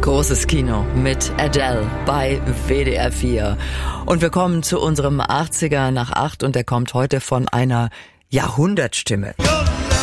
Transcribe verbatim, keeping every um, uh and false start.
Großes Kino mit Adele bei W D R vier. Und wir kommen zu unserem achtziger nach acht und der kommt heute von einer Jahrhundertstimme.